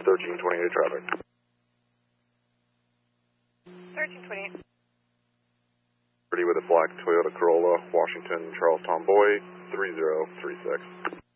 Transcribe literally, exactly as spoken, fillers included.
thirteen twenty-eight traffic. thirteen twenty-eight. With a black Toyota Corolla, Washington, Charles Tomboy, three zero three six.